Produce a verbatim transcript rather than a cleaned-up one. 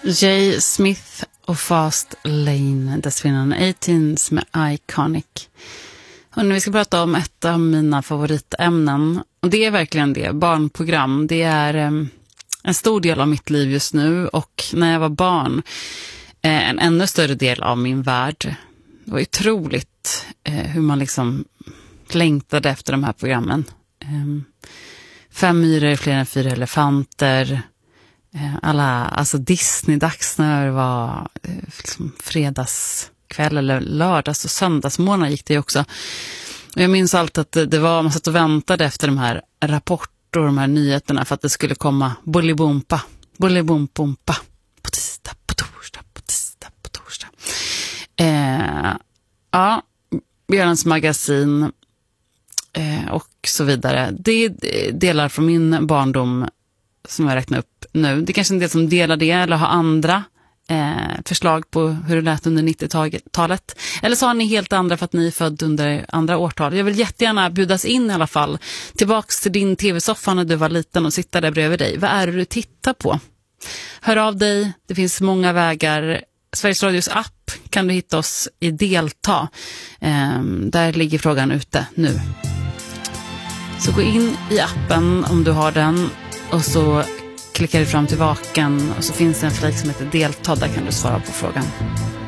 Jay Smith och Fast Lane, dessförinnan A-Teens med Iconic. Och nu vi ska prata om ett av mina favoritämnen. Och det är verkligen det, barnprogram. Det är um, en stor del av mitt liv just nu. Och när jag var barn, eh, en ännu större del av min värld. Det var otroligt eh, hur man liksom längtade efter de här programmen. Um, fem myror, fler än fyra elefanter. Alla, alltså Disney-dags när det var liksom fredagskväll eller lördags och söndagsmorgnar gick det ju också. Och jag minns alltid att det, det var, man satt och väntade efter de här rapporter och de här nyheterna för att det skulle komma Bolibompa, Bolibompa på tisdag, på torsdag, på tisdag, på torsdag. Eh, ja, Björnens magasin eh, och så vidare. Det är delar från min barndom som jag räknar upp nu. Det är kanske en del som delar det eller har andra eh, förslag på hur det lät under nittiotalet. Eller så har ni helt andra för att ni är född under andra årtal. Jag vill jättegärna bjudas in i alla fall tillbaks till din tv-soffa när du var liten och sitta där bredvid dig. Vad är det du tittar på? Hör av dig. Det finns många vägar. Sveriges Radios app kan du hitta oss i Delta. Eh, där ligger frågan ute nu. Så gå in i appen om du har den. Och så klickar du fram till vaken och så finns det en flik som heter Delta, där kan du svara på frågan.